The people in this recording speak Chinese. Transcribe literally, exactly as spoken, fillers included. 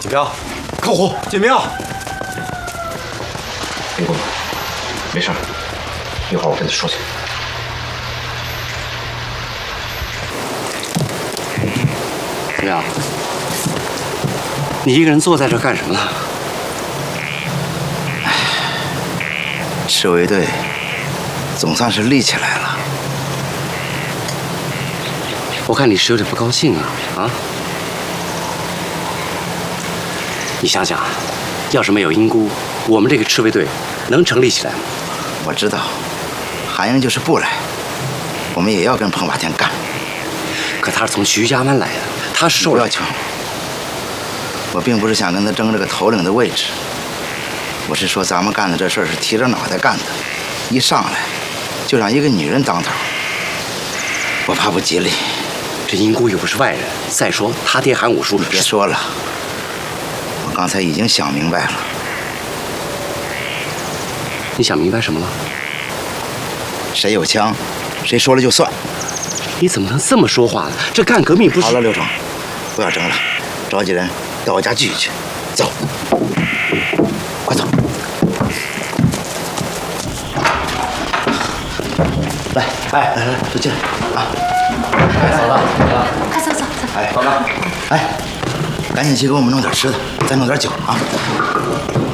锦彪，靠湖！锦彪， 林公子，没事，一会儿我跟他说去。 怎么样？你一个人坐在这干什么呢？ 赤卫队总算是立起来了。 我看你是有点不高兴啊啊！你想想，要是没有英姑，我们这个赤卫队能成立起来吗？ 我知道，韩英就是不来，我们也要跟彭霸天干。 可他是从徐家湾来的，他是受不要抢。我并不是想跟他争这个头领的位置，我是说咱们干的这事儿是提着脑袋干的，一上来就让一个女人当头，我怕不吉利。 这英姑又不是外人，再说他爹韩武叔， 你别说了，我刚才已经想明白了。 你想明白什么了？ 谁有枪，谁说了就算。 你怎么能这么说话呢？这干革命不是…… 好了，刘成，不要争了，召集人到我家聚一聚，走，快走。来，哎，来来，都进来啊！哎，嫂子， 快走走走。 哎，嫂子，哎，赶紧去给我们弄点吃的，再弄点酒啊。